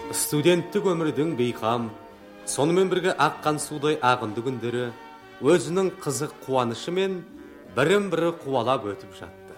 Студенттік өмірдің бейқам, сонымен бірге аққан судай ағынды күндері өзінің қызық қуанышымен бірін бірі қуалап өтіп жатты.